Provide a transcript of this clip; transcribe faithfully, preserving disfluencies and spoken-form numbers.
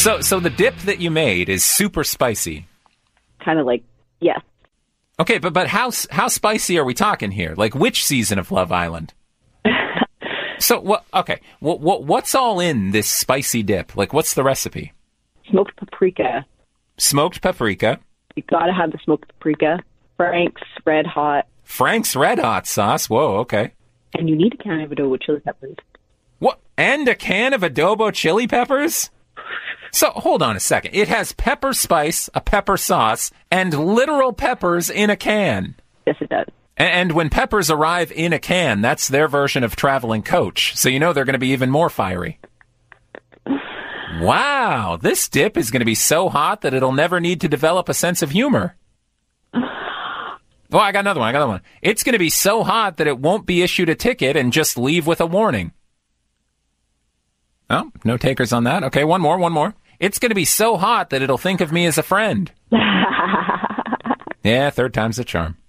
So, so the dip that you made is super spicy. Kind of like, yes. Okay, but but how how spicy are we talking here? Like, which season of Love Island? So, what? Okay, what what what's all in this spicy dip? Like, what's the recipe? Smoked paprika. Smoked paprika. You gotta have the smoked paprika. Frank's Red Hot. Frank's Red Hot sauce. Whoa, okay. And you need a can of adobo chili peppers. What? And a can of adobo chili peppers? So, hold on a second. It has pepper spice, a pepper sauce, and literal peppers in a can. Yes, it does. And when peppers arrive in a can, that's their version of traveling coach. So you know they're going to be even more fiery. Wow, this dip is going to be so hot that it'll never need to develop a sense of humor. Oh, I got another one. I got another one. It's going to be so hot that it won't be issued a ticket and just leave with a warning. Oh, no takers on that. Okay, one more, one more. It's going to be so hot that it'll think of me as a friend. Yeah, third time's the charm.